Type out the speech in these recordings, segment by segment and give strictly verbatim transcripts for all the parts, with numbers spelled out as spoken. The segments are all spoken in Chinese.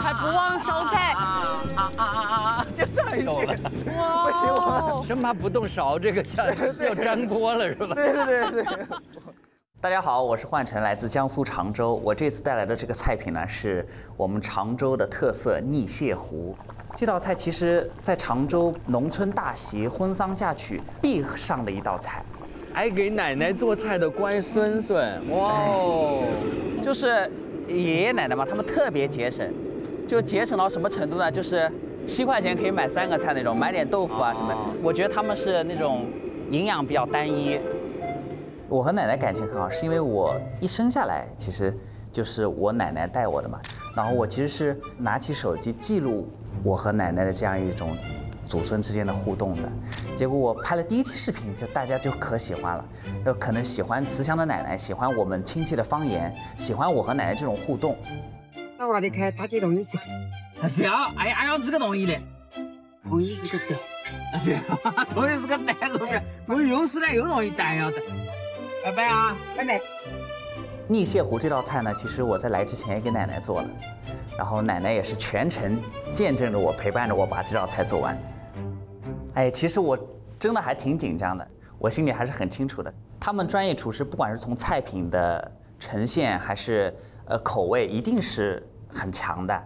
还不忘烧菜。 啊啊啊啊！就这样一句， 哇， 不行我生怕不动勺，这个像要粘锅了是吧？ 对对对对。 大家好，我是焕晨，来自江苏常州。我这次带来的这个菜品呢，是我们常州的特色腻蟹糊。这道菜其实，在常州农村大席、婚丧嫁娶必上的一道菜。 还给奶奶做菜的乖孙孙，哇哦！ 就是爷爷奶奶嘛，他们特别节省，就节省到什么程度呢？就是七块钱可以买三个菜那种，买点豆腐啊什么。我觉得他们是那种营养比较单一。我和奶奶感情很好，是因为我一生下来其实就是我奶奶带我的嘛。然后我其实是拿起手机记录我和奶奶的这样一种祖孙之间的互动的。结果我拍了第一期视频，就大家就可喜欢了，就可能喜欢慈祥的奶奶，喜欢我们亲切的方言，喜欢我和奶奶这种互动。 那我得看他这东西吃。 不要，哎呀，哎呀，这个东西的， 东西是个蛋。 不要，东西是个蛋，我不要，我又是来又容易蛋要的。拜拜啊，拜拜。 腻蟹糊这道菜呢，其实我在来之前也给奶奶做了，然后奶奶也是全程见证着我，陪伴着我把这道菜做完。哎，其实我真的还挺紧张的，我心里还是很清楚的。他们专业厨师，不管是从菜品的呈现还是呃口味，一定是很强的。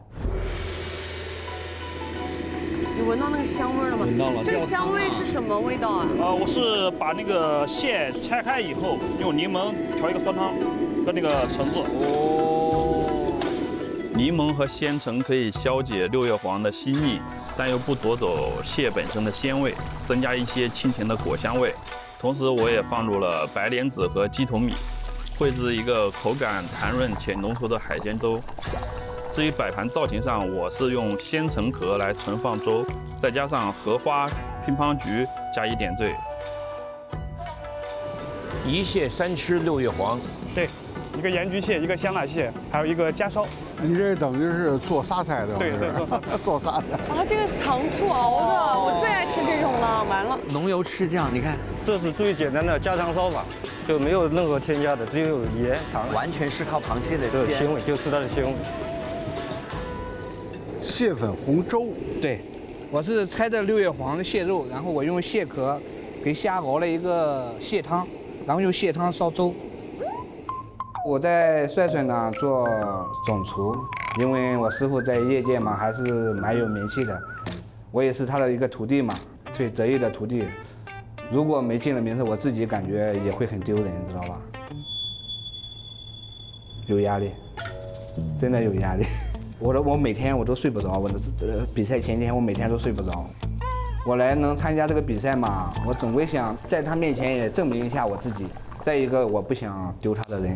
你闻到那个香味了吗？ 闻到了。 这个香味是什么味道啊？ 呃，我是把那个蟹拆开以后，用柠檬调一个酸汤，跟那个橙子。 哦。柠檬和鲜橙可以消解六叶黄的细腻，但又不夺走蟹本身的鲜味，增加一些清甜的果香味。同时，我也放入了白莲子和鸡头米，绘制一个口感弹润且浓稠的海鲜粥。至于摆盘造型上，我是用鲜橙壳来盛放粥，再加上荷花、乒乓菊加以点缀。 一蟹三吃六叶黄， 对，一个盐焗蟹，一个香辣蟹，还有一个家烧。 你这等于是做啥菜的？ 对对，做啥做啥的？ 啊，这个糖醋熬的，我最爱吃这种了。完了， 浓油赤酱，你看， 这是最简单的家常烧法，就没有任何添加的，只有盐糖， 完全是靠螃蟹的鲜鲜味，就是它的鲜味。 蟹粉红粥， 对，我是拆的六叶黄的蟹肉，然后我用蟹壳给虾熬了一个蟹汤，然后用蟹汤烧粥。我在帅帅呢做总厨，因为我师傅在业界嘛还是蛮有名气的，我也是他的一个徒弟嘛，最得意的徒弟。如果没进了名次，我自己感觉也会很丢人，知道吧？有压力，真的有压力。我都我每天我都睡不着，我的呃比赛前一天我每天都睡不着。我来能参加这个比赛嘛，我总归想在他面前也证明一下我自己。再一个，我不想丢他的人。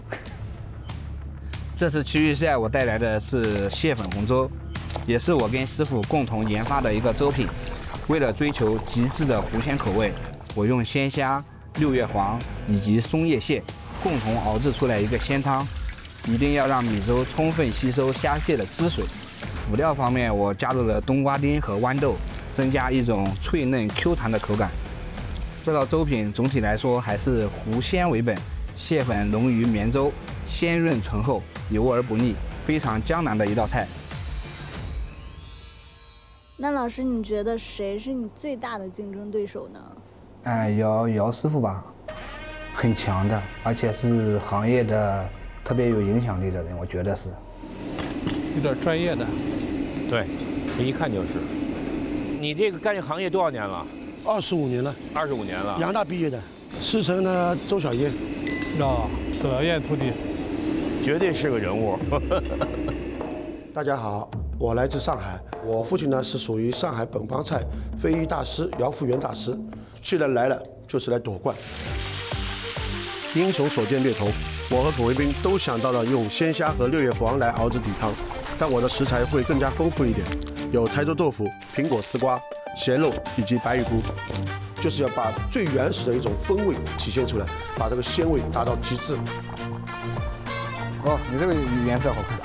这次区域赛我带来的是蟹粉红粥，也是我跟师傅共同研发的一个粥品。为了追求极致的湖鲜口味，我用鲜虾、六叶黄以及松叶蟹共同熬制出来一个鲜汤。一定要让米粥充分吸收虾蟹的汁水。辅料方面，我加入了冬瓜丁和豌豆，增加一种脆嫩 Q 弹的口感。这道粥品总体来说还是湖鲜为本，蟹粉浓于绵粥，鲜润醇厚，油而不腻，非常江南的一道菜。 那老师，你觉得谁是你最大的竞争对手呢？ 哎，姚姚师傅吧，很强的，而且是行业的特别有影响力的人，我觉得是有点专业的。 对，一看就是。你这个干这行业多少年了？ 二十五年了。 二十五年了。 杨大毕业的，师承呢周小燕。 哦，周小燕徒弟， 绝对是个人物。 大家好，我来自上海，我父亲呢是属于上海本帮菜非遗大师姚复元大师，既然来了就是来夺冠。英雄所见略同，我和口味兵都想到了用鲜虾和六叶黄来熬制底汤，但我的食材会更加丰富一点，有台州豆腐、苹果丝瓜、咸肉以及白玉菇，就是要把最原始的一种风味体现出来，把这个鲜味达到极致。 哦，你这个颜色好看。